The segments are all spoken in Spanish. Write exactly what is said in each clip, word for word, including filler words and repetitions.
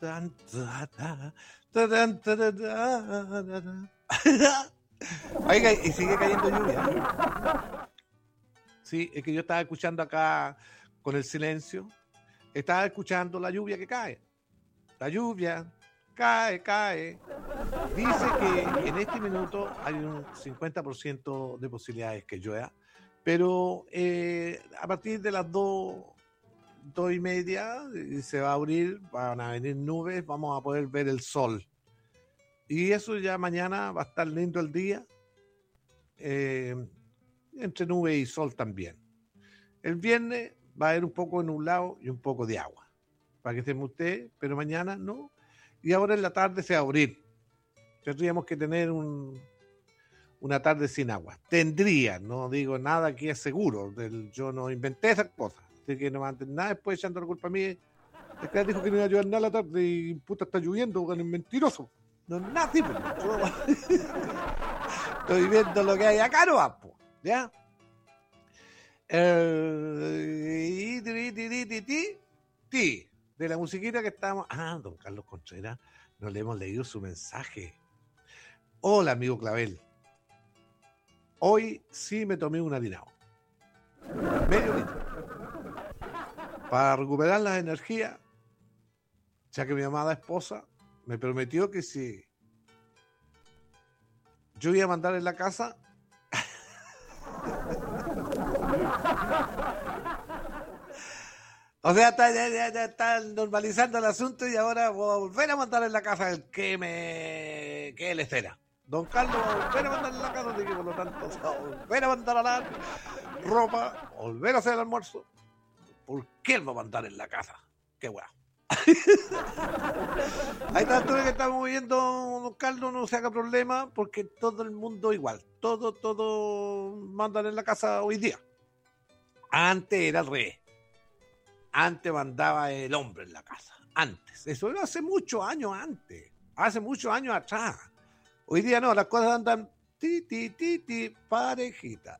Tan, ta, ta, ta, tan, ta, ta, ta, ta, ta. Oiga, y sigue cayendo lluvia. Sí, es que yo estaba escuchando acá con el silencio, estaba escuchando la lluvia que cae. La lluvia cae, cae. Dice que en este minuto hay un cincuenta por ciento de posibilidades que llueva, pero eh, a partir de las dos, dos y media se va a abrir, van a venir nubes, vamos a poder ver el sol. Y eso ya mañana va a estar lindo el día, eh, entre nube y sol también. El viernes va a haber un poco de nublado y un poco de agua, para que estemos usted, pero mañana no. Y ahora en la tarde se va a abrir. Tendríamos que tener un, una tarde sin agua. Tendría, no digo nada que es seguro. Del, yo no inventé esas cosas. Así que no me antes nada después echando la culpa a mí. Es que dijo que no iba a llover nada la tarde y puta está lloviendo, es mentiroso. No es nada, tipo. Estoy viendo lo que hay acá, no va, ¿ya? Eh, ti, ti, ti, ti, ti, de la musiquita que estamos. Ah, don Carlos Contreras, no le hemos leído su mensaje. Hola, amigo Clavel. Hoy sí me tomé un adinao. Medio litro. Para recuperar las energías, ya que mi amada esposa me prometió que si yo iba a mandar en la casa, o sea, está, ya, ya, ya está normalizando el asunto y ahora voy a volver a mandar en la casa el que me que él espera. Don Carlos va a volver a mandar en la casa, así que por lo tanto va a volver a mandar a la ropa, volver a hacer el almuerzo. ¿Por qué él va a mandar en la casa? Qué guau. Ahí está todo lo que estamos viendo, don Carlos, no se haga problema, porque todo el mundo igual, todo, todo mandan en la casa hoy día. Antes era al revés. Antes mandaba el hombre en la casa. Antes. Eso era hace muchos años antes. Hace muchos años atrás. Hoy día no, las cosas andan ti, ti, ti, ti, parejitas.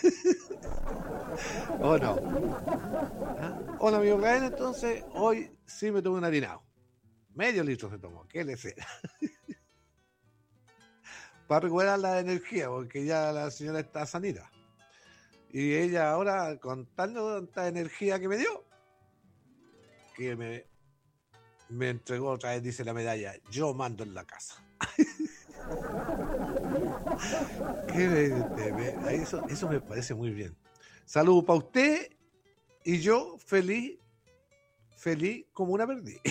¿O no? ¿Ah? Hola, amigo Gael, entonces, hoy sí me tomé un harinado. Medio litro se tomó, ¿qué le será? Para recuperar la energía, porque ya la señora está sanita. Y ella ahora, con tanta energía que me dio, que me, me entregó otra vez, dice la medalla, yo mando en la casa. ¿Qué me, me, eso, eso me parece muy bien. Saludos para usted y yo feliz, feliz como una perdiz.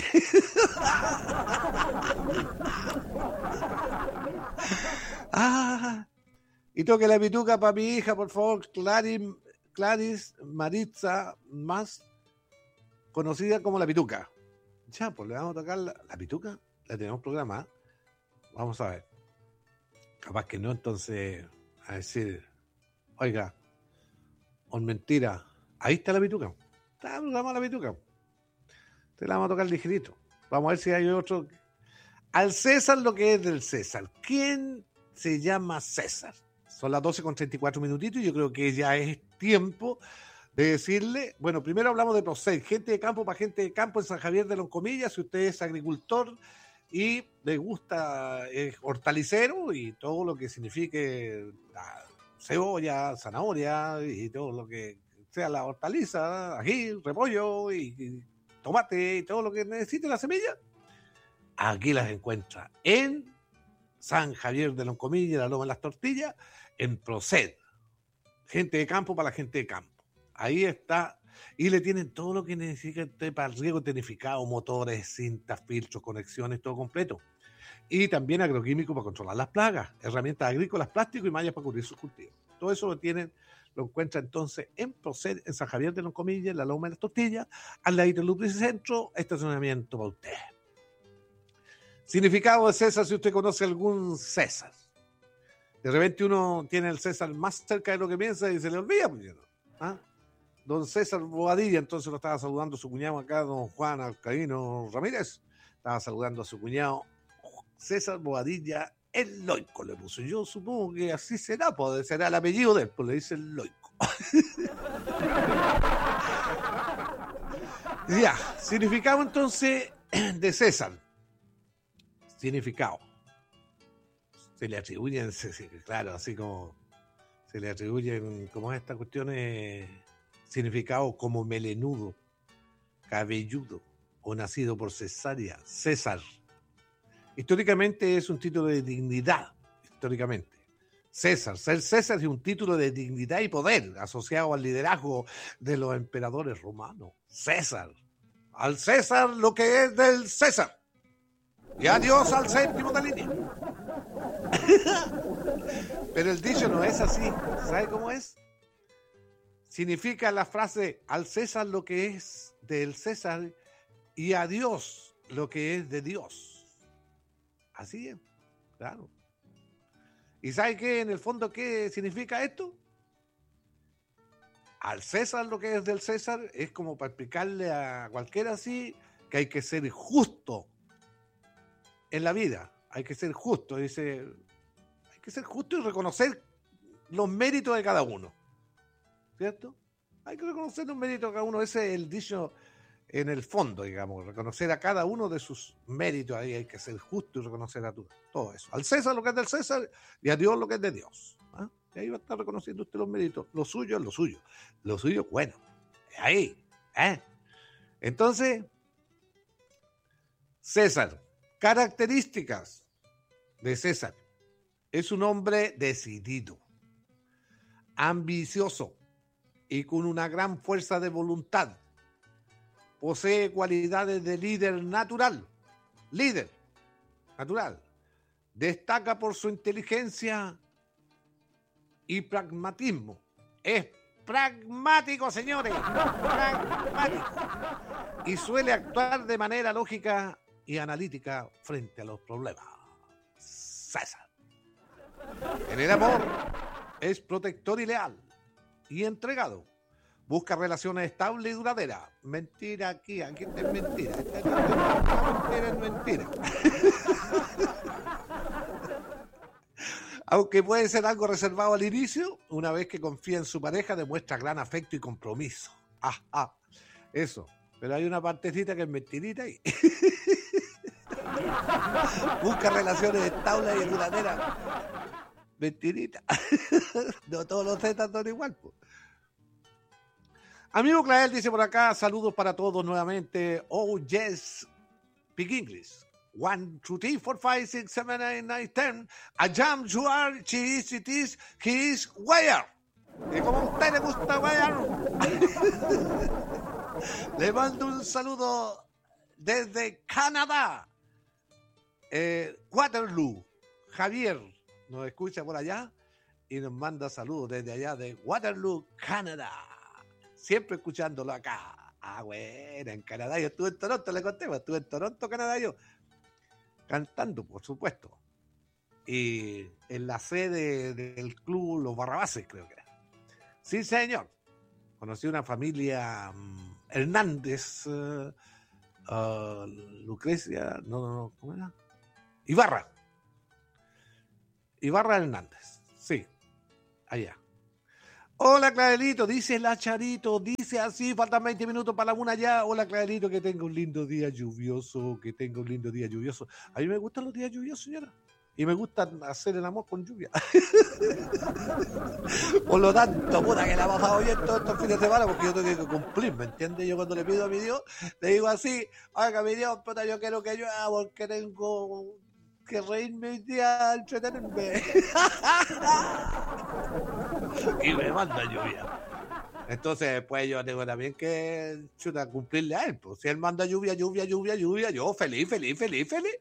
Ah, y toque la pituca para mi hija, por favor, Claris, Claris Maritza, más conocida como la pituca. Ya, pues le vamos a tocar la, la pituca, la tenemos programada. Vamos a ver. Capaz que no, entonces, a decir, oiga, o mentira, ahí está la pituca. Está programada la pituca. Te la vamos a tocar ligerito. Vamos a ver si hay otro. Al César lo que es del César. ¿Quién se llama César? Son las doce con treinta y cuatro minutitos y yo creo que ya es tiempo de decirle, bueno, primero hablamos de Proced, gente de campo para gente de campo en San Javier de Loncomilla. Si usted es agricultor y le gusta, es hortalicero y todo lo que signifique la cebolla, zanahoria y todo lo que sea la hortaliza, ají, repollo y, y tomate y todo lo que necesite la semilla, aquí las encuentra en San Javier de Loncomilla, la Loma de las Tortillas, en Proced. Gente de campo para la gente de campo. Ahí está. Y le tienen todo lo que necesita para el riego tecnificado, motores, cintas, filtros, conexiones, todo completo. Y también agroquímicos para controlar las plagas, herramientas agrícolas, plástico y mallas para cubrir sus cultivos. Todo eso lo tienen, lo encuentra entonces en Proced, en San Javier de Loncomilla, en la Loma de las Tortillas, al lado del Lutrice Centro, estacionamiento para usted. Significado de César, si usted conoce algún César. De repente uno tiene el César más cerca de lo que piensa y se le olvida. Pues, ¿ah? Don César Boadilla, entonces lo estaba saludando a su cuñado acá, don Juan Alcaíno Ramírez. Estaba saludando a su cuñado César Boadilla, el Loico le puso. Yo supongo que así será, pues será el apellido de él, pues le dice el Loico. Ya, significado entonces de César. Significado. Se le atribuyen, claro, así como se le atribuyen, como estas cuestiones, significado como melenudo, cabelludo o nacido por cesárea. César. Históricamente es un título de dignidad, históricamente. César, ser César es un título de dignidad y poder asociado al liderazgo de los emperadores romanos. César. Al César lo que es del César. Y adiós al séptimo de línea. Pero el dicho no es así. ¿Sabe cómo es? Significa la frase al César lo que es del César y a Dios lo que es de Dios. Así es, claro. ¿Y sabe qué, en el fondo, qué significa esto? Al César lo que es del César es como para explicarle a cualquiera así que hay que ser justo en la vida. Hay que ser justo, dice, hay que ser justo y reconocer los méritos de cada uno. ¿Cierto? Hay que reconocer los méritos de cada uno. Ese es el dicho en el fondo, digamos, reconocer a cada uno de sus méritos. Ahí hay que ser justo y reconocer a todo, todo eso. Al César lo que es del César y a Dios lo que es de Dios. ¿Ah? Y ahí va a estar reconociendo usted los méritos. Lo suyo es lo suyo. Lo suyo, bueno. Ahí. ¿eh? Entonces, César. Características de César. Es un hombre decidido, ambicioso y con una gran fuerza de voluntad. Posee cualidades de líder natural. Líder natural. Destaca por su inteligencia y pragmatismo. Es pragmático, señores. Pragmático. Y suele actuar de manera lógica y analítica frente a los problemas. César. En el amor es protector y leal y entregado. Busca relaciones estables y duraderas. Mentira aquí, aquí es mentira. Esta mentira es mentira. Aunque puede ser algo reservado al inicio, una vez que confía en su pareja, demuestra gran afecto y compromiso. Ah, ah, eso. Pero hay una partecita que es mentirita ahí. Busca relaciones estables y duraderas. Mentirita. No todos los zetas son igual, pues. Amigo Clael dice por acá, saludos para todos nuevamente. Oh, yes, speak English. One, two, three, four, five, six, seven, eight, nine, ten. A jam, you are, she is, it is, he is, where. Y como a usted le gusta, where. Le mando un saludo desde Canadá. Eh, Waterloo. Javier nos escucha por allá y nos manda saludos desde allá de Waterloo, Canadá. Siempre escuchándolo acá. Ah, bueno, en Canadá. Yo estuve en Toronto, le conté, estuve en Toronto, Canadá, yo. Cantando, por supuesto. Y en la sede del club Los Barrabases, creo que era. Sí, señor. Conocí una familia um, Hernández, uh, uh, Lucrecia, no, no, no, ¿cómo era? Ibarra. Ibarra Hernández, sí, allá. Hola, Clarelito, dice la Charito, dice así, faltan veinte minutos para la una ya. Hola, Clarelito, que tenga un lindo día lluvioso, que tenga un lindo día lluvioso. A mí me gustan los días lluviosos, señora. Y me gusta hacer el amor con lluvia. Por lo tanto, puta, que la ha pasado bien todos estos fines de semana, porque yo tengo que cumplir, ¿me entiendes? Yo cuando le pido a mi Dios, le digo así, oiga, mi Dios, puta, yo quiero que llueva porque tengo que reírme y día, entretenerme. Y me manda lluvia. Entonces, pues yo tengo también que chuta, cumplirle a él. Pues si él manda lluvia, lluvia, lluvia, lluvia, yo feliz, feliz, feliz, feliz.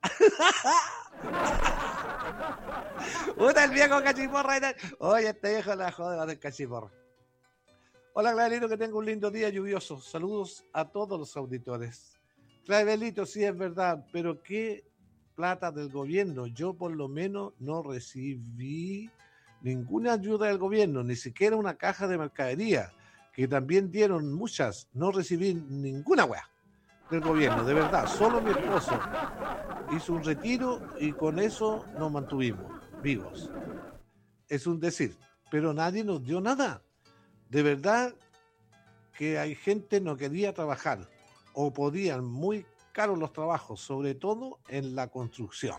Puta, el viejo cachiporra. Oye, este viejo la jode va a ser cachiporra. Hola, Clarelito, que tenga un lindo día lluvioso. Saludos a todos los auditores. Clarelito, sí es verdad, pero qué plata del gobierno. Yo por lo menos no recibí ninguna ayuda del gobierno, ni siquiera una caja de mercadería, que también dieron muchas. No recibí ninguna weá del gobierno, de verdad. Solo mi esposo hizo un retiro y con eso nos mantuvimos vivos. Es un decir, pero nadie nos dio nada. De verdad que hay gente que no quería trabajar o podían muy caros los trabajos, sobre todo en la construcción.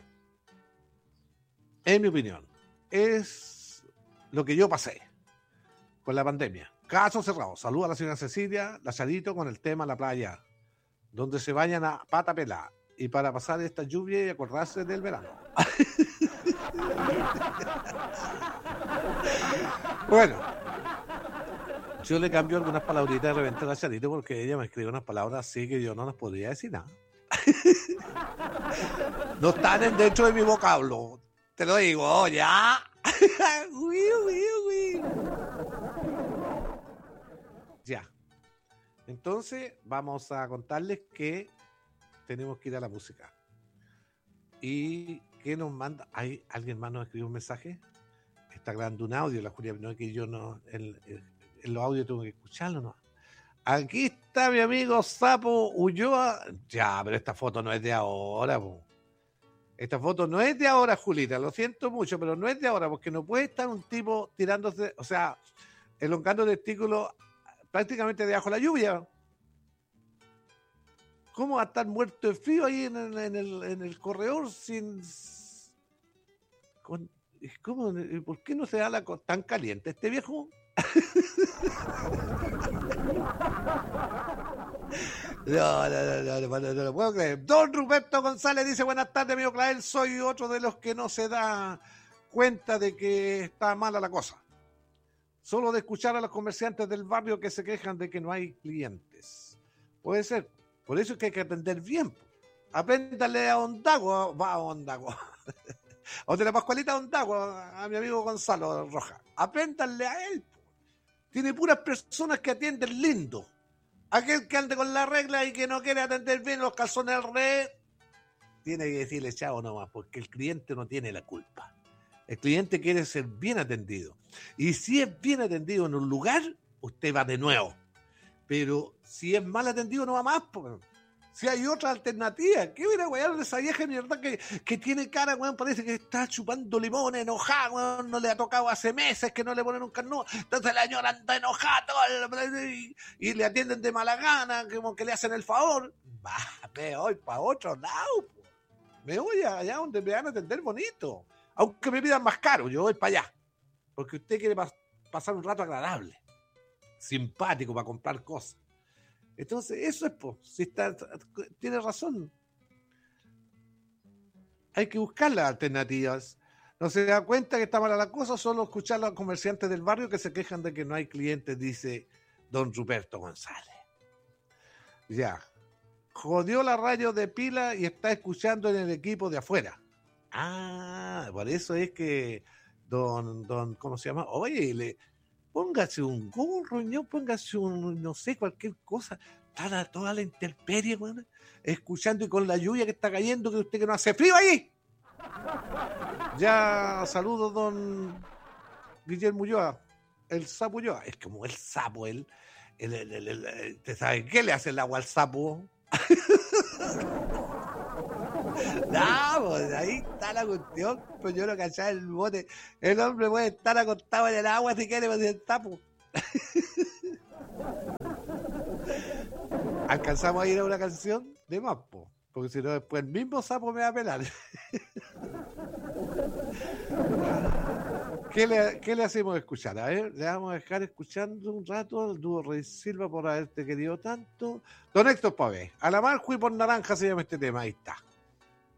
En mi opinión, es lo que yo pasé con la pandemia. Caso cerrado. Saluda a la señora Cecilia Lazarito con el tema La Playa, donde se bañan a pata pelada y para pasar esta lluvia y acordarse del verano. Bueno, yo le cambio algunas palabritas de repente a la Charito porque ella me escribe unas palabras así que yo no las podría decir nada. No están dentro de mi vocablo. Te lo digo, oh, ya. Uy, uy, uy. Ya. Entonces, vamos a contarles que tenemos que ir a la música. ¿Y qué nos manda? ¿Hay alguien más nos escribió un mensaje? Está grabando un audio, la Julia, no es que yo no, en, en los audios tengo que escucharlo, ¿no? Aquí está mi amigo Sapo Ulloa. Ya, pero esta foto no es de ahora, po. Esta foto no es de ahora, Julita, lo siento mucho, pero no es de ahora, porque no puede estar un tipo tirándose, o sea, elongando testículos prácticamente debajo de la lluvia. ¿Cómo va a estar muerto de frío ahí en el, en el, en el corredor sin... Con, ¿cómo, ¿Por qué no se da la cosa tan caliente este viejo? No, no, no, no, no, no, no lo puedo creer. Don Ruperto González dice: buenas tardes, amigo Clael, soy otro de los que no se da cuenta de que está mala la cosa. Solo de escuchar a los comerciantes del barrio que se quejan de que no hay clientes. Puede ser. Por eso es que hay que atender bien. Apréndale a Ondagua, va a Ondagua. O de la Pascualita a Ondagua, a mi amigo Gonzalo Rojas. Apréndale a él. Tiene puras personas que atienden lindo. Aquel que ande con la regla y que no quiere atender bien los calzones al revés, tiene que decirle chao nomás, porque el cliente no tiene la culpa. El cliente quiere ser bien atendido. Y si es bien atendido en un lugar, usted va de nuevo. Pero si es mal atendido, no va más. Pues. Si hay otra alternativa, ¿qué hubiera weón de esa vieja mierda que, que tiene cara, weón? Parece que está chupando limón, enojada, weón. No le ha tocado hace meses que no le ponen un carnú. Entonces la señora anda enojada y, y le atienden de mala gana, como que le hacen el favor. Va, me voy para otro lado. Po. Me voy allá donde me van a atender bonito. Aunque me pidan más caro, yo voy para allá. Porque usted quiere pas- pasar un rato agradable, simpático para comprar cosas. Entonces, eso es, pues, si está, tiene razón. Hay que buscar las alternativas. No se da cuenta que está mala la cosa, solo escuchar a los comerciantes del barrio que se quejan de que no hay clientes, dice don Ruperto González. Ya. Jodió la radio de pila y está escuchando en el equipo de afuera. Ah, por eso es que don, don, ¿cómo se llama? Oye, le... póngase un gorro, ¿no? Póngase un, no sé, cualquier cosa. Está toda la intemperie, bueno, escuchando y con la lluvia que está cayendo, que usted que no hace frío ahí. Ya, saludos, don Guillermo Ulloa, el sapo Ulloa. Es como el sapo, él. El, el, el, el, el, ¿te sabe qué le hace el agua al sapo? No, pues ahí está la cuestión. Pues yo lo cachaba en el bote. El hombre puede estar acostado en el agua si quiere, pues el sapo. Alcanzamos a ir a una canción de más, po, porque si no después el mismo sapo me va a pelar. ¿Qué le, ¿Qué le hacemos escuchar? A ver, le vamos a dejar escuchando un rato al dúo Rey Silva por haberte querido tanto. Don Héctor Pavé, a la Marjo y por Naranja se llama este tema, ahí está.